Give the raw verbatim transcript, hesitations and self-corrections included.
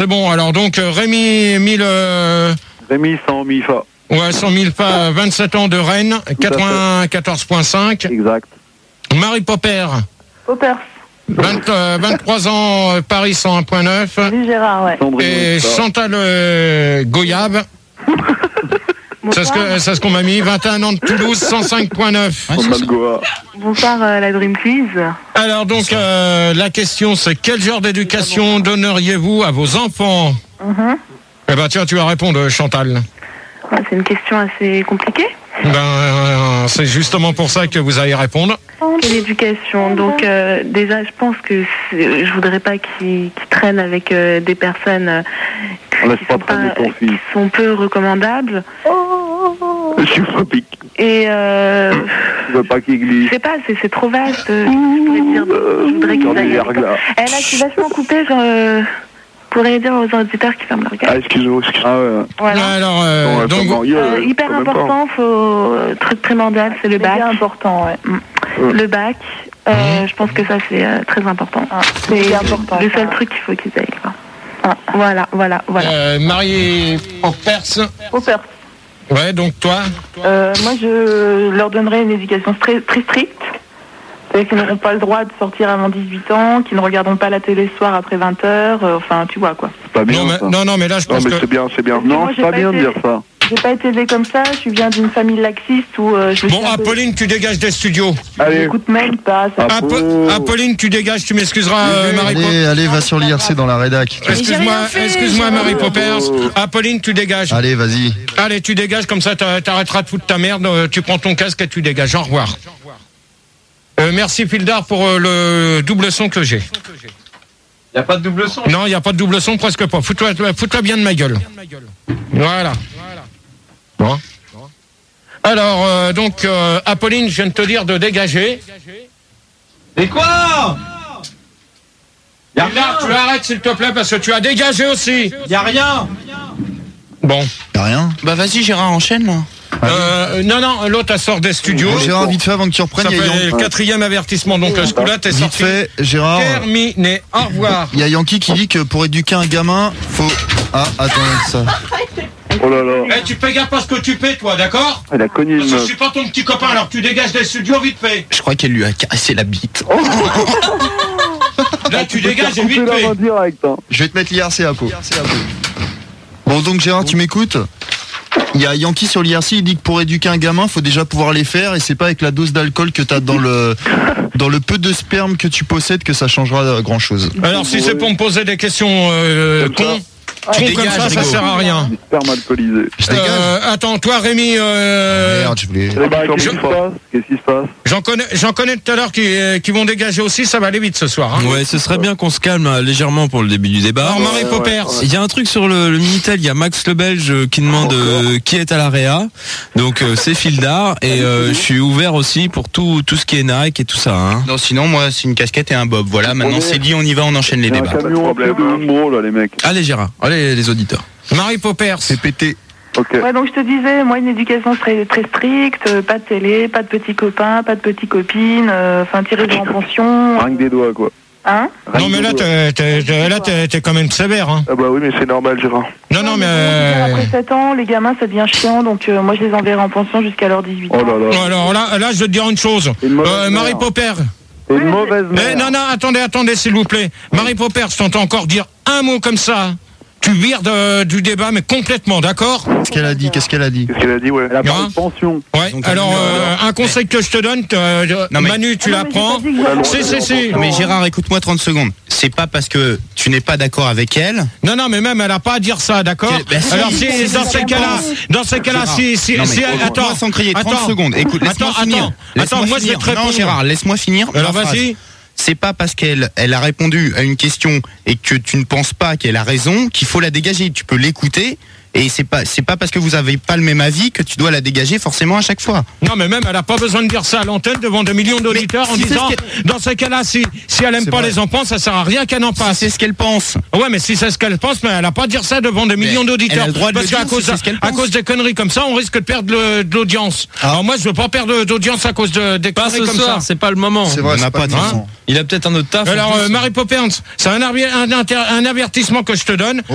c'est bon. Alors donc euh, Rémi mille. Euh... Rémi cent mille F A. Ouais, cent mille F A, vingt-sept ans de Rennes, quatre-vingt-quatorze virgule cinq. Exact. Marie Popper. Popper. vingt, euh, vingt-trois ans, euh, Paris cent un virgule neuf. Salut Gérard, ouais. Et Chantal euh, Goyave. C'est ce que c'est ce qu'on m'a mis. vingt et un ans de Toulouse, cent cinq virgule neuf. Bonsoir euh, la Dream Quiz. Alors donc euh, la question c'est quel genre d'éducation donneriez-vous à vos enfants? Mm-hmm. Eh ben tiens, tu vas répondre, Chantal. Ouais, c'est une question assez compliquée. Ben euh, c'est justement pour ça que vous allez répondre. Quelle éducation? Donc euh, déjà, je pense que je voudrais pas qu'ils qu'ils traînent avec euh, des personnes euh, qui, sont pas, qui sont peu recommandables. Je suis phobique. Et euh, je veux pas qu'il glisse. Je sais pas, c'est, c'est trop vaste. Je pourrais dire, je voudrais qu'ils aillent. Eh là, je suis vachement coupée. Genre, euh, je pourrais dire aux auditeurs qui ferment leur gueule. Ah, excusez-moi, excusez-moi. Ah, ouais. Voilà. Alors, euh, donc, donc euh, hyper important, faut, euh, truc primordial, c'est le bac. C'est important, ouais. Mm. Le bac, euh, mmh. je pense que ça c'est euh, très important. Ah, c'est, c'est important. Le seul truc qu'il faut qu'ils aillent. Quoi. Ah. Voilà, voilà, voilà. Euh, Marie Poppers. Poppers. Ouais, donc toi euh, Moi, je leur donnerais une éducation très, très stricte. C'est-à-dire qu'ils n'auront pas le droit de sortir avant dix-huit ans, qu'ils ne regarderont pas la télé le soir après vingt heures, euh, enfin, tu vois, quoi. Pas bien, non, mais, non, non, mais là, je pense non, mais que... c'est bien, c'est bien. Non, moi, c'est pas, pas bien été... de dire ça. J'ai pas été élevée comme ça, je viens d'une famille laxiste où euh, je Bon, Apolline, peu... tu dégages des studios. Allez. J'écoute même pas. Ça... Apo... Apolline, tu dégages, tu m'excuseras, euh, Marie Allez, allez, va sur l'I R C dans la rédac. Excuse-moi, excuse-moi, Marie Poppers. Apolline, tu dégages. Allez, vas-y. Allez, tu dégages, comme ça, t'arrêteras de foutre ta merde, tu prends ton casque et tu dégages. Au revoir. Euh, merci, Fildar, pour euh, le double son que j'ai. Il n'y a pas de double son? Non, il n'y a pas de double son, presque pas. Fous-toi, fous-toi bien de ma gueule. Voilà. Bon. Alors, euh, donc, euh, Apolline, je viens de te dire de dégager. Et quoi? Y'a rien. Tu arrêtes, s'il te plaît, parce que tu as dégagé aussi. Y'a rien. Bon. Y'a rien. Bah vas-y, Gérard, enchaîne, là. Euh, non, non, l'autre, elle sort des studios. Bon, Gérard, vite fait, avant que tu reprennes. Ça fait Yankee... le quatrième avertissement, donc ce coup-là, t'es sorti. Vite fait, Gérard. Terminé. Au revoir. Il y a Yankee qui dit que pour éduquer un gamin, faut... Ah, attends, ça... Oh là là. Eh, tu fais gaffe à ce que tu paies, toi, d'accord? Elle a cogné une Parce que meuf. je suis pas ton petit copain, alors tu dégages des studios vite fait. Je crois qu'elle lui a caressé la bite. Oh. Là, tu dégages et vite fait. Direct, hein. Je vais te mettre l'I R C à peau. Bon, donc Gérard, tu m'écoutes? Il y a Yankee sur l'I R C, il dit que pour éduquer un gamin, faut déjà pouvoir les faire, et c'est pas avec la dose d'alcool que t'as dans le dans le peu de sperme que tu possèdes que ça changera grand chose. Alors si c'est pour me poser des questions euh, cons, Tu con dégages, comme ça, ça Rigo. sert à rien. Sperme alcoolisé. Je dégage. Euh, attends, toi Rémi, euh, Merde, je voulais... Eh ben, qu'est-ce qui se passe? Qu'est-ce qui se passe? j'en connais, j'en connais tout à l'heure qui, euh, qui vont dégager aussi, ça va aller vite ce soir. Hein. Ouais, ce serait bien qu'on se calme euh, légèrement pour le début du débat. Alors Marie Poppers. Il y a un truc sur le, le Minitel, il y a Max le Belge euh, qui demande euh, qui est à la réa. Donc euh, c'est Fildar et euh, je suis ouvert aussi pour tout tout ce qui est Nike et tout ça. Hein. Non, sinon, moi, c'est une casquette et un bob. Voilà, maintenant c'est dit, on y va, on enchaîne les Il y a débats. un camion entier de Umbro, là, les mecs. Allez Gérard, allez les auditeurs. Marie Poppers. C'est pété. Ok. Ouais, donc je te disais, moi, une éducation très, très stricte, euh, pas de télé, pas de petits copains, pas de petites copines, enfin, euh, tirer en pension. Rien que des doigts, quoi. Hein? Non mais là t'es, t'es, t'es, là t'es, t'es quand même sévère. Hein. Ah bah oui, mais c'est normal, Gérard. Non non mais. Euh... Après sept ans, les gamins, ça devient chiant, donc euh, moi, je les enverrai en pension jusqu'à leurs dix-huit ans. Oh là là. Alors là, là je vais te dire une chose. Une Euh, Marie Poppers. C'est une mauvaise mère. Eh, non non attendez attendez s'il vous plaît. Marie Poppers, je t'entends encore dire un mot comme ça. Tu vires de, du débat, mais complètement, d'accord? Qu'est-ce qu'elle a dit? Qu'est-ce qu'elle a dit? Qu'est-ce qu'elle a dit, ouais? Elle a parlé de pension. Ouais. Donc, alors, euh, euh, un conseil que je te donne, euh, Non, mais- Manu, tu Ah non, mais j'ai l'apprends. pas dit que j'avais Si, si, si. Non, mais Gérard, écoute-moi trente secondes. C'est pas parce que tu n'es pas d'accord avec elle. Non, non, mais même, elle a pas à dire ça, d'accord? Ben, si, Alors, si, si, si, dans si, ces si, cas-là, si. dans ces cas-là, Gérard. si, si, Non, mais si, écoute-moi attends. sans crier, trente attends. secondes. Écoute, laisse-moi Attends, finir. attends. Laisse-moi Attends, moi, je vais finir. te répondre. Non, Gérard, laisse-moi finir. Alors, ma phrase. vas-y. C'est pas parce qu'elle elle a répondu à une question et que tu ne penses pas qu'elle a raison qu'il faut la dégager. Tu peux l'écouter. Et c'est pas c'est pas parce que vous avez pas le même avis que tu dois la dégager forcément à chaque fois. Non, mais même, elle a pas besoin de dire ça à l'antenne devant des millions d'auditeurs en si c'est disant, ce qu'elle- dans ces cas-là, si, si elle aime C'est pas vrai. les enfants, ça sert à rien qu'elle en Si passe. c'est ce qu'elle pense. Ouais, mais si c'est ce qu'elle pense, mais elle a pas à dire ça devant des millions elle d'auditeurs. a le droit de Parce le qu'à dire cause, si c'est ce qu'elle à pense. cause des conneries comme ça, on risque de perdre le- de l'audience. Alors moi, je veux pas perdre d'audience à cause de, des Pas conneries ce comme soir, ça. c'est pas le moment. C'est vrai, On n'a c'est pas pas dit. intéressant. Il a peut-être un autre taf. en Alors, plus. euh, Marie Poppers, c'est un, arbi- un, inter- un avertissement que je te donne.